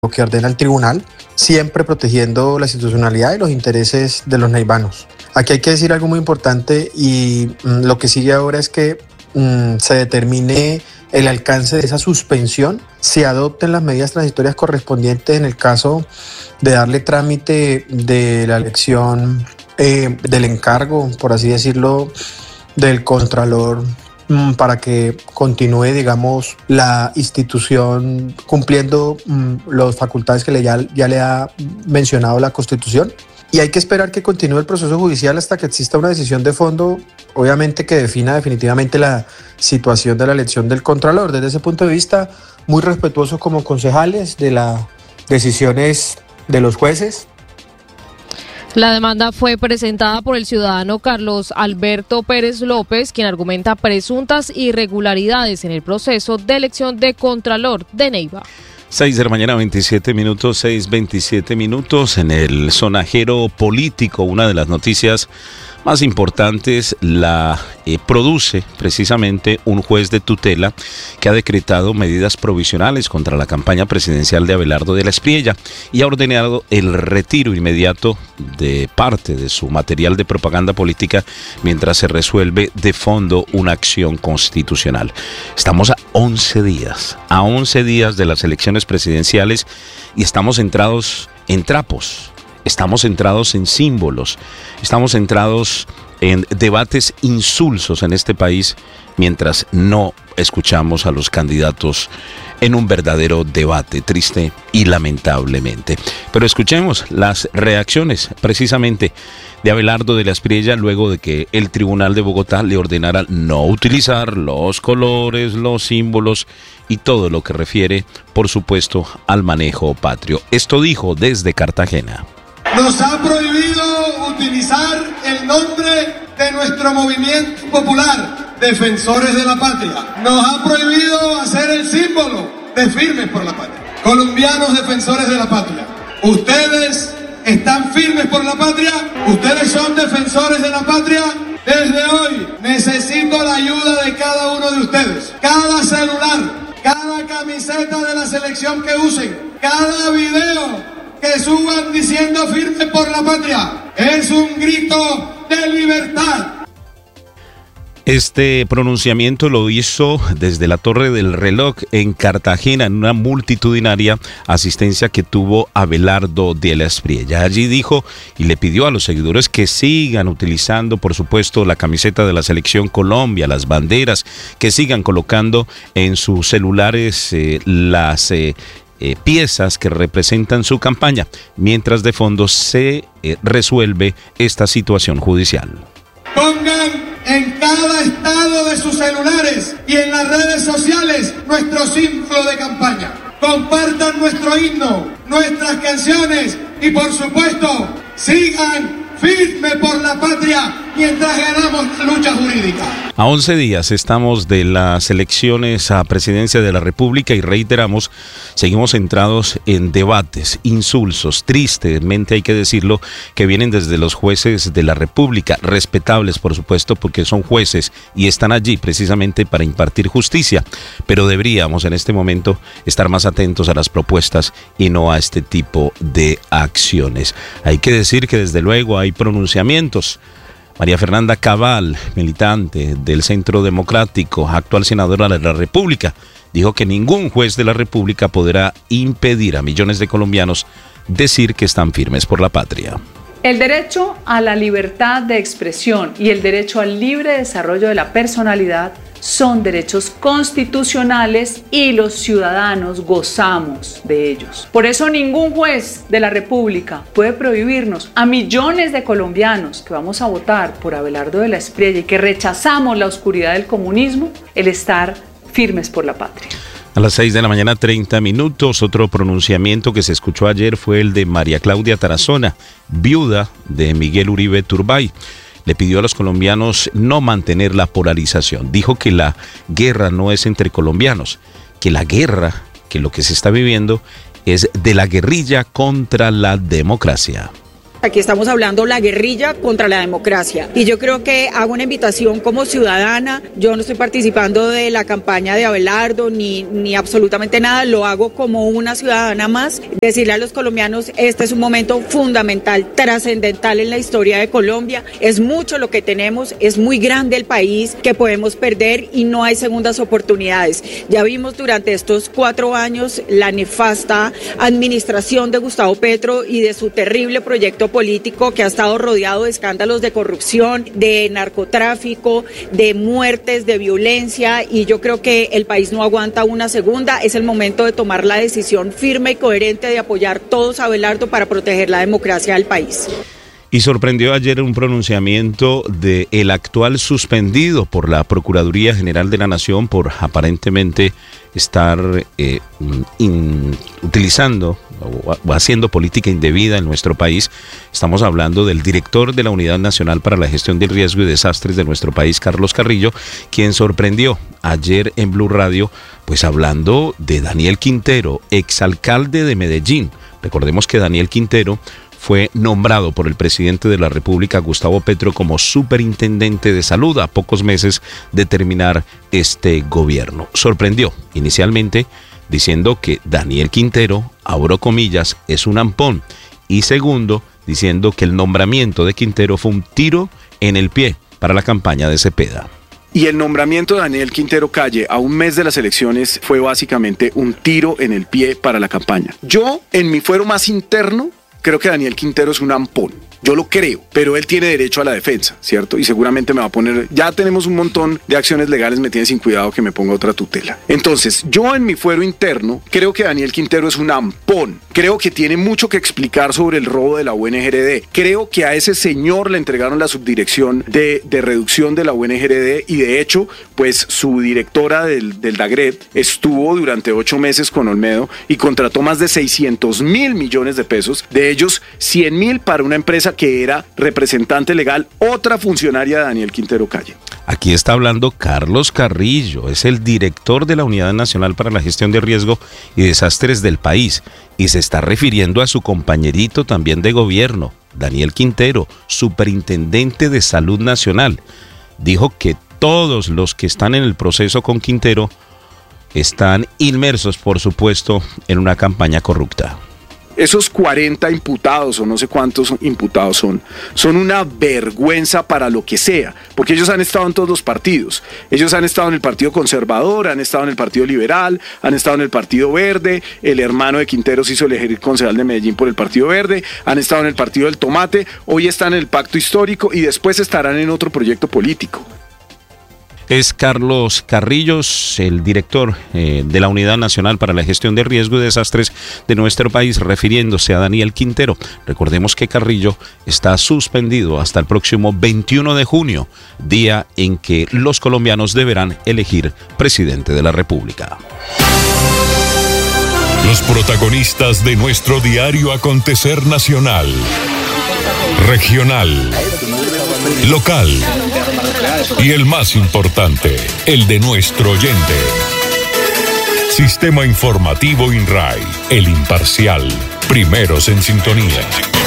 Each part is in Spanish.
que ordena el tribunal, siempre protegiendo la institucionalidad y los intereses de los neivanos. Aquí hay que decir algo muy importante y lo que sigue ahora es que se determine el alcance de esa suspensión, se adopten las medidas transitorias correspondientes en el caso de darle trámite de la elección del encargo, por así decirlo, del Contralor, para que continúe, digamos, la institución cumpliendo las facultades que ya le ha mencionado la Constitución. Y hay que esperar que continúe el proceso judicial hasta que exista una decisión de fondo, obviamente que defina definitivamente la situación de la elección del Contralor. Desde ese punto de vista, muy respetuosos como concejales de las decisiones de los jueces. La demanda fue presentada por el ciudadano Carlos Alberto Pérez López, quien argumenta presuntas irregularidades en el proceso de elección de Contralor de Neiva. 6 de la mañana, 27 minutos, 6:27 minutos. En el sonajero político, una de las noticias más importantes la produce precisamente un juez de tutela que ha decretado medidas provisionales contra la campaña presidencial de Abelardo de la Espriella y ha ordenado el retiro inmediato de parte de su material de propaganda política mientras se resuelve de fondo una acción constitucional. Estamos a 11 días de las elecciones presidenciales y estamos centrados en trapos. Estamos centrados en símbolos, estamos centrados en debates insulsos en este país mientras no escuchamos a los candidatos en un verdadero debate, triste y lamentablemente. Pero escuchemos las reacciones precisamente de Abelardo de la Espriella luego de que el Tribunal de Bogotá le ordenara no utilizar los colores, los símbolos y todo lo que refiere, por supuesto, al manejo patrio. Esto dijo desde Cartagena. Nos ha prohibido utilizar el nombre de nuestro movimiento popular, Defensores de la Patria. Nos ha prohibido hacer el símbolo de Firmes por la Patria. Colombianos defensores de la patria. ¿Ustedes están firmes por la patria? ¿Ustedes son defensores de la patria? Desde hoy necesito la ayuda de cada uno de ustedes. Cada celular, cada camiseta de la selección que usen, cada video que suban diciendo firme por la patria, es un grito de libertad. Este pronunciamiento lo hizo desde la Torre del Reloj en Cartagena, en una multitudinaria asistencia que tuvo Abelardo de la Espriella. Allí dijo y le pidió a los seguidores que sigan utilizando, por supuesto, la camiseta de la Selección Colombia, las banderas, que sigan colocando en sus celulares las piezas que representan su campaña, mientras de fondo se resuelve esta situación judicial. Pongan en cada estado de sus celulares y en las redes sociales nuestro símbolo de campaña. Compartan nuestro himno, nuestras canciones y por supuesto sigan firme por la patria mientras ganamos la lucha jurídica. A 11 días estamos de las elecciones a presidencia de la República y reiteramos, seguimos centrados en debates insulsos, tristemente hay que decirlo, que vienen desde los jueces de la República, respetables por supuesto porque son jueces y están allí precisamente para impartir justicia, pero deberíamos en este momento estar más atentos a las propuestas y no a este tipo de acciones. Hay que decir que desde luego hay pronunciamientos. María Fernanda Cabal, militante del Centro Democrático, actual senadora de la República, dijo que ningún juez de la República podrá impedir a millones de colombianos decir que están firmes por la patria. El derecho a la libertad de expresión y el derecho al libre desarrollo de la personalidad son derechos constitucionales y los ciudadanos gozamos de ellos. Por eso ningún juez de la República puede prohibirnos a millones de colombianos que vamos a votar por Abelardo de la Espriella y que rechazamos la oscuridad del comunismo, el estar firmes por la patria. A las 6 de la mañana, 30 minutos, otro pronunciamiento que se escuchó ayer fue el de María Claudia Tarazona, viuda de Miguel Uribe Turbay. Le pidió a los colombianos no mantener la polarización. Dijo que la guerra no es entre colombianos, que la guerra, que lo que se está viviendo es de la guerrilla contra la democracia. Aquí estamos hablando la guerrilla contra la democracia. Y yo creo que hago una invitación como ciudadana. Yo no estoy participando de la campaña de Abelardo ni absolutamente nada. Lo hago como una ciudadana más. Decirle a los colombianos, este es un momento fundamental, trascendental en la historia de Colombia. Es mucho lo que tenemos, es muy grande el país que podemos perder y no hay segundas oportunidades. Ya vimos durante estos 4 años la nefasta administración de Gustavo Petro y de su terrible proyecto político que ha estado rodeado de escándalos de corrupción, de narcotráfico, de muertes, de violencia, y yo creo que el país no aguanta una segunda. Es el momento de tomar la decisión firme y coherente de apoyar todos a Abelardo para proteger la democracia del país. Y sorprendió ayer un pronunciamiento del actual suspendido por la Procuraduría General de la Nación por aparentemente estar utilizando o haciendo política indebida en nuestro país. Estamos hablando del director de la Unidad Nacional para la Gestión del Riesgo y Desastres de nuestro país, Carlos Carrillo, quien sorprendió ayer en Blue Radio, pues hablando de Daniel Quintero, exalcalde de Medellín. Recordemos que Daniel Quintero fue nombrado por el presidente de la República, Gustavo Petro, como superintendente de salud a pocos meses de terminar este gobierno. Sorprendió inicialmente diciendo que Daniel Quintero, abro comillas, es un ampón, y segundo, diciendo que el nombramiento de Quintero fue un tiro en el pie para la campaña de Cepeda. Y el nombramiento de Daniel Quintero Calle a un mes de las elecciones fue básicamente un tiro en el pie para la campaña. Yo, en mi fuero más interno, creo que Daniel Quintero es un ampón. Yo lo creo, pero él tiene derecho a la defensa, ¿cierto? Y seguramente me va a poner, ya tenemos un montón de acciones legales, me tiene sin cuidado que me ponga otra tutela. Entonces, yo en mi fuero interno creo que Daniel Quintero es un ampón. Creo que tiene mucho que explicar sobre el robo de la UNGRD. Creo que a ese señor le entregaron la subdirección de reducción de la UNGRD y de hecho, pues su directora del DAGRET estuvo durante 8 meses con Olmedo y contrató más de 600.000 millones de pesos, de ellos 100.000 para una empresa que era representante legal, otra funcionaria de Daniel Quintero Calle. Aquí está hablando Carlos Carrillo, es el director de la Unidad Nacional para la Gestión de Riesgo y Desastres del país, y se está refiriendo a su compañerito también de gobierno, Daniel Quintero, superintendente de Salud Nacional. Dijo que todos los que están en el proceso con Quintero están inmersos, por supuesto, en una campaña corrupta. Esos 40 imputados o no sé cuántos imputados son una vergüenza para lo que sea, porque ellos han estado en todos los partidos. Ellos han estado en el Partido Conservador, han estado en el Partido Liberal, han estado en el Partido Verde, el hermano de Quintero se hizo elegir concejal de Medellín por el Partido Verde, han estado en el Partido del Tomate, hoy están en el Pacto Histórico y después estarán en otro proyecto político. Es Carlos Carrillos, el director de la Unidad Nacional para la Gestión de Riesgo y Desastres de nuestro país, refiriéndose a Daniel Quintero. Recordemos que Carrillo está suspendido hasta el próximo 21 de junio, día en que los colombianos deberán elegir presidente de la República. Los protagonistas de nuestro diario acontecer nacional, regional, local y el más importante, el de nuestro oyente. Sistema Informativo INRAI, el imparcial, primeros en sintonía.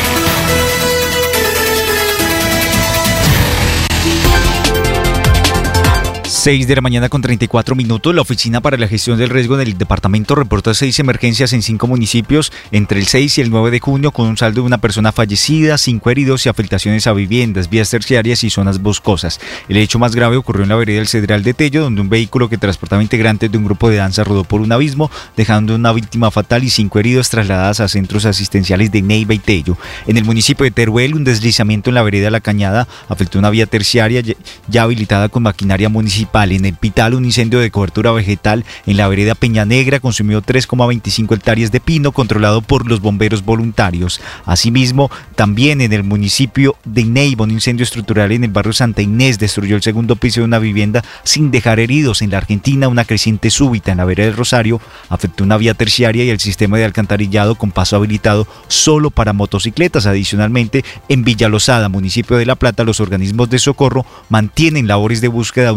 6 de la mañana con 34 minutos. La Oficina para la Gestión del Riesgo del departamento reportó 6 emergencias en 5 municipios entre el 6 y el 9 de junio, con un saldo de una persona fallecida, 5 heridos y afectaciones a viviendas, vías terciarias y zonas boscosas. El hecho más grave ocurrió en la vereda del Cedral de Tello, donde un vehículo que transportaba integrantes de un grupo de danza rodó por un abismo, dejando una víctima fatal y 5 heridos trasladadas a centros asistenciales de Neiva y Tello. En el municipio de Teruel, un deslizamiento en la vereda La Cañada afectó una vía terciaria ya habilitada con maquinaria municipal. En el Pital, un incendio de cobertura vegetal en la vereda Peña Negra consumió 3,25 hectáreas de pino, controlado por los bomberos voluntarios. Asimismo, también en el municipio de Neiva, un incendio estructural en el barrio Santa Inés destruyó el segundo piso de una vivienda sin dejar heridos. En la Argentina, una creciente súbita en la vereda del Rosario afectó una vía terciaria y el sistema de alcantarillado con paso habilitado solo para motocicletas. Adicionalmente, en Villa Lozada, municipio de La Plata, los organismos de socorro mantienen labores de búsqueda de una persona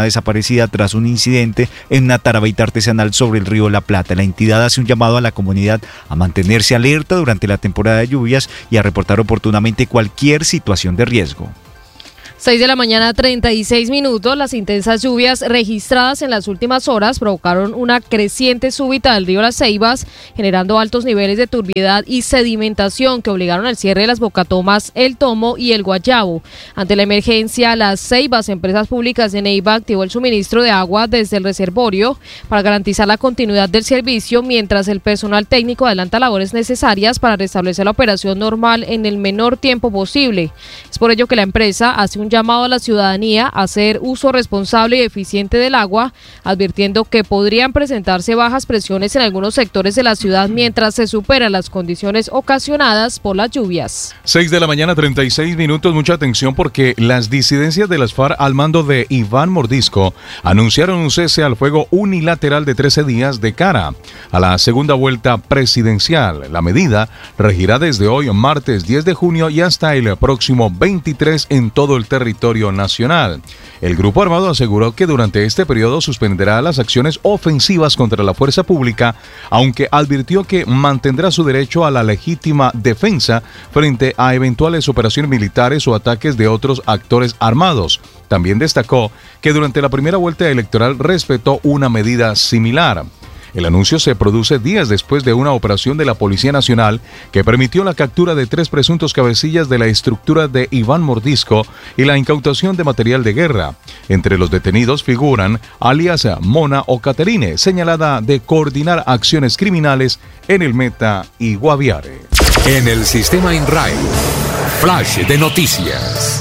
persona desaparecida tras un incidente en una tarabaita artesanal sobre el río La Plata. La entidad hace un llamado a la comunidad a mantenerse alerta durante la temporada de lluvias y a reportar oportunamente cualquier situación de riesgo. 6 de la mañana, 36 minutos. Las intensas lluvias registradas en las últimas horas provocaron una creciente súbita del río Las Ceibas, generando altos niveles de turbiedad y sedimentación que obligaron al cierre de las bocatomas El Tomo y El Guayabo. Ante la emergencia, Las Ceibas, empresas públicas de Neiva, activó el suministro de agua desde el reservorio para garantizar la continuidad del servicio, mientras el personal técnico adelanta labores necesarias para restablecer la operación normal en el menor tiempo posible. Es por ello que la empresa hace un llamado a la ciudadanía a hacer uso responsable y eficiente del agua, advirtiendo que podrían presentarse bajas presiones en algunos sectores de la ciudad mientras se superan las condiciones ocasionadas por las lluvias. 6 de la mañana, 36 minutos. Mucha atención porque las disidencias de las FARC al mando de Iván Mordisco anunciaron un cese al fuego unilateral de 13 días de cara a la segunda vuelta presidencial. La medida regirá desde hoy, martes 10 de junio, y hasta el próximo 23 en todo el territorio nacional. El grupo armado aseguró que durante este periodo suspenderá las acciones ofensivas contra la fuerza pública, aunque advirtió que mantendrá su derecho a la legítima defensa frente a eventuales operaciones militares o ataques de otros actores armados. También destacó que durante la primera vuelta electoral respetó una medida similar. El anuncio se produce días después de una operación de la Policía Nacional que permitió la captura de 3 presuntos cabecillas de la estructura de Iván Mordisco y la incautación de material de guerra. Entre los detenidos figuran alias Mona o Caterine, señalada de coordinar acciones criminales en el Meta y Guaviare. En el sistema INRAE, flash de noticias.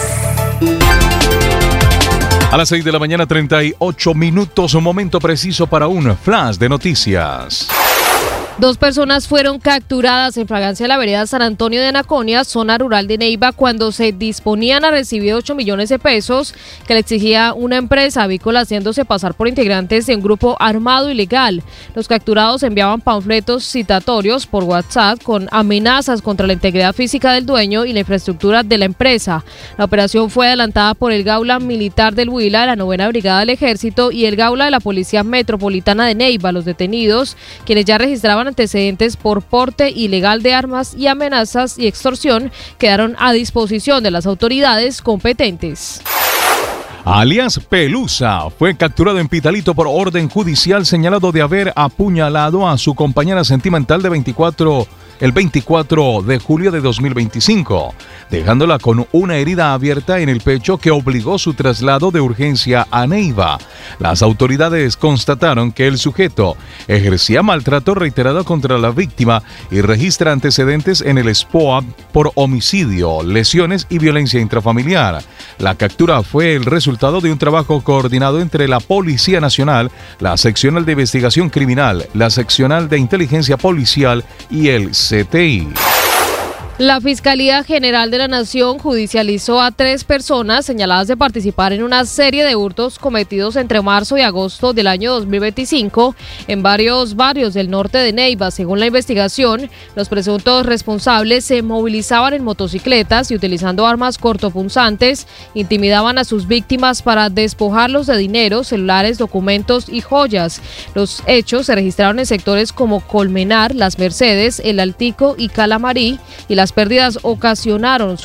A las 6 de la mañana, 38 minutos, un momento preciso para un flash de noticias. 2 personas fueron capturadas en flagrancia de la vereda San Antonio de Anaconia, zona rural de Neiva, cuando se disponían a recibir 8 millones de pesos que le exigía una empresa avícola, haciéndose pasar por integrantes de un grupo armado ilegal. Los capturados enviaban panfletos citatorios por WhatsApp con amenazas contra la integridad física del dueño y la infraestructura de la empresa. La operación fue adelantada por el Gaula Militar del Huila, de la 9ª Brigada del Ejército, y el Gaula de la Policía Metropolitana de Neiva. Los detenidos, quienes ya registraban antecedentes por porte ilegal de armas y amenazas y extorsión, quedaron a disposición de las autoridades competentes. Alias Pelusa fue capturado en Pitalito por orden judicial, señalado de haber apuñalado a su compañera sentimental de el 24 de julio de 2025, dejándola con una herida abierta en el pecho que obligó su traslado de urgencia a Neiva. Las autoridades constataron que el sujeto ejercía maltrato reiterado contra la víctima y registra antecedentes en el SPOA por homicidio, lesiones y violencia intrafamiliar. La captura fue el resultado de un trabajo coordinado entre la Policía Nacional, la Seccional de Investigación Criminal, la Seccional de Inteligencia Policial y el CTI. La Fiscalía General de la Nación judicializó a 3 personas señaladas de participar en una serie de hurtos cometidos entre marzo y agosto del año 2025 en varios barrios del norte de Neiva. Según la investigación, los presuntos responsables se movilizaban en motocicletas y, utilizando armas cortopunzantes, intimidaban a sus víctimas para despojarlos de dinero, celulares, documentos y joyas. Los hechos se registraron en sectores como Colmenar, Las Mercedes, El Altico y Calamarí, y las pérdidas ocasionadas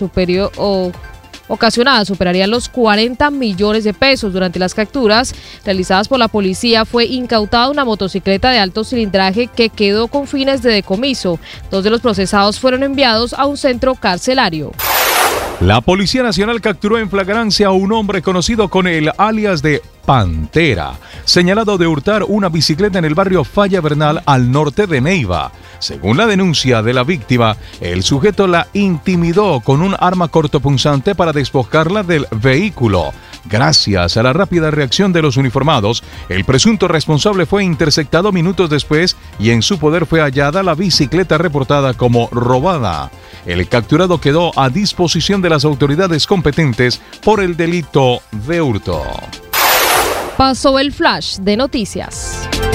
superarían los 40 millones de pesos. Durante las capturas realizadas por la policía fue incautada una motocicleta de alto cilindraje que quedó con fines de decomiso. 2 de los procesados fueron enviados a un centro carcelario. La Policía Nacional capturó en flagrancia a un hombre conocido con el alias de Pantera, señalado de hurtar una bicicleta en el barrio Falla Bernal al norte de Neiva. Según la denuncia de la víctima, el sujeto la intimidó con un arma cortopunzante para despojarla del vehículo. Gracias a la rápida reacción de los uniformados, el presunto responsable fue interceptado minutos después y en su poder fue hallada la bicicleta reportada como robada. El capturado quedó a disposición de las autoridades competentes por el delito de hurto. Pasó el flash de noticias.